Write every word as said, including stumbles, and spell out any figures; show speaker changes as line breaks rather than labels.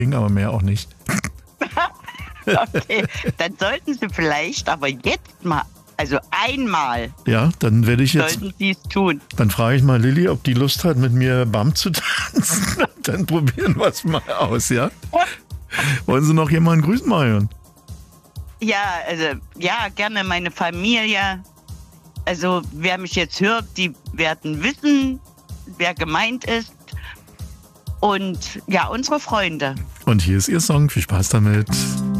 aber mehr auch nicht.
Okay, dann sollten Sie vielleicht aber jetzt mal, also einmal,
Ja, dann werde ich jetzt,
sollten Sie es tun.
dann frage ich mal Lilly, ob die Lust hat, mit mir Bam zu tanzen. Dann probieren wir es mal aus, ja? Wollen Sie noch jemanden grüßen, Marion?
Ja, also, ja, gerne meine Familie. Also, wer mich jetzt hört, die werden wissen, wer gemeint ist. Und ja, unsere Freunde.
Und hier ist Ihr Song. Viel Spaß damit.